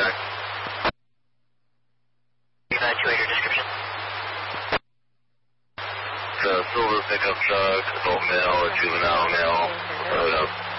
contact. Evacuator description. Silver pickup truck, adult male or juvenile male, road up.